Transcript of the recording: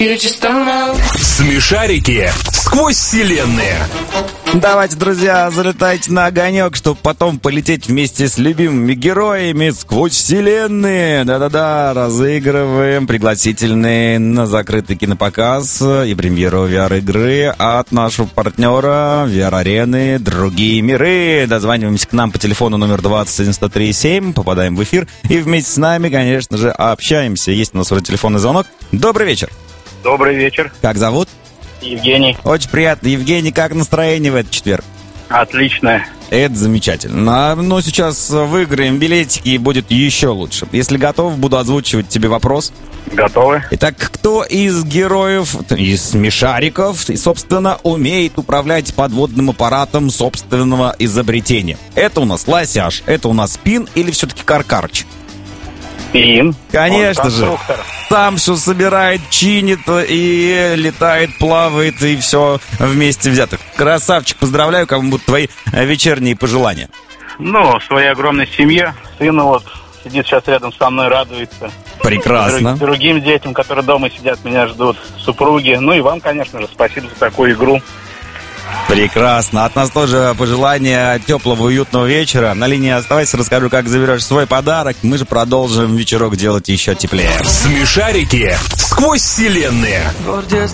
Смешарики сквозь вселенные. Давайте, друзья, залетайте на огонек, чтобы потом полететь вместе с любимыми героями сквозь вселенные. Да-да-да, разыгрываем пригласительные на закрытый кинопоказ и премьеру VR-игры от нашего партнера VR-арены «Другие миры». Дозваниваемся к нам по телефону номер 20-103-7, попадаем в эфир и вместе с нами, конечно же, общаемся. Есть у нас уже телефонный звонок. Добрый вечер. Добрый вечер. Как зовут? Евгений. Очень приятно. Евгений, как настроение в этот четверг? Отлично. Это замечательно. Но сейчас выиграем билетики и будет еще лучше. Если готов, буду озвучивать тебе вопрос. Готовы? Итак, кто из героев, из смешариков, собственно, умеет управлять подводным аппаратом собственного изобретения? Это у нас Лосяш, это у нас Пин или все-таки Каркарыч? Пин. Конечно же. Сам все собирает, чинит и летает, плавает, и все вместе взятых. Красавчик, поздравляю, кому будут твои вечерние пожелания. Ну, своей огромной семье. Сына вот сидит сейчас рядом со мной, радуется. Прекрасно. Другим детям, которые дома сидят, меня ждут. Супруги. Ну и вам, конечно же, спасибо за такую игру. Прекрасно. От нас тоже пожелания теплого, уютного вечера. На линии оставайся, расскажу, как заберешь свой подарок. Мы же продолжим вечерок делать еще теплее. Смешарики сквозь вселенные.